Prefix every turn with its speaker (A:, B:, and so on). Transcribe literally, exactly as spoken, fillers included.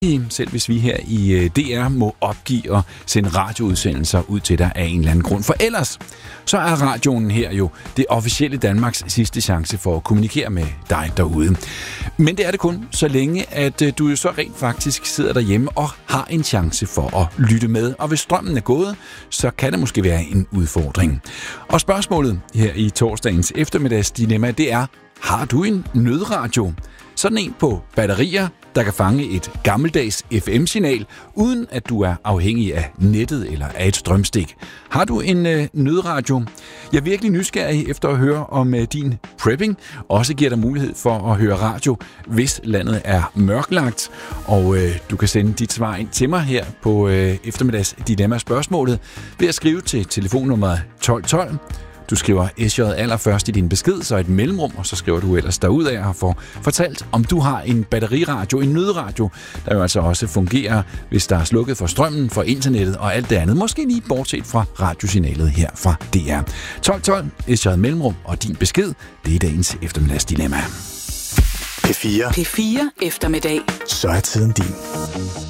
A: selv hvis vi her i D R må opgive og sende radioudsendelser ud til dig af en eller anden grund. For ellers så er radioen her jo det officielle Danmarks sidste chance for at kommunikere med dig derude. Men det er det kun så længe, at du jo så rent faktisk sidder derhjemme og har en chance for at lytte med. Og hvis strømmen er gået, så kan det måske være en udfordring. Og spørgsmålet her i torsdagens eftermiddagsdilemma, det er: har du en nødradio? Sådan en på batterier, der kan fange et gammeldags F M-signal, uden at du er afhængig af nettet eller af et strømstik. Har du en øh, nødradio? Jeg er virkelig nysgerrig efter at høre, om øh, din prepping også giver dig mulighed for at høre radio, hvis landet er mørklagt. Og øh, du kan sende dit svar ind til mig her på øh, eftermiddags dilemma-spørgsmålet ved at skrive til telefonnummer tolv tolv. Du skriver S J allerførst i din besked, så et mellemrum, og så skriver du ellers derudad og får fortalt, om du har en batteriradio, en nødradio, der jo altså også fungerer, hvis der er slukket for strømmen, for internettet og alt det andet. Måske lige bortset fra radiosignalet her fra D R. tolv tolv, S J mellemrum og din besked, det er dagens eftermiddagsdilemma.
B: P fire.
C: P fire eftermiddag.
B: Så er tiden din.